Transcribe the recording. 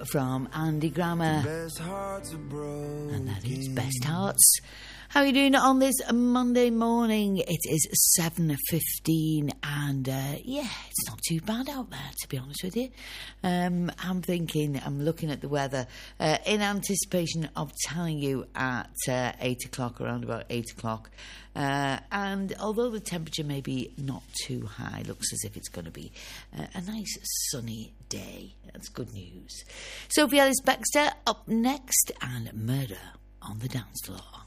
from Andy Grammer. And that is Best Hearts. How are you doing on this Monday morning? It is 7:15 and it's not too bad out there, to be honest with you. I'm looking at the weather in anticipation of telling you at 8 o'clock, around about 8 o'clock. And although the temperature may be not too high, looks as if it's going to be a nice sunny day. That's good news. Sophie Ellis-Bextor up next and Murder on the Dance Floor.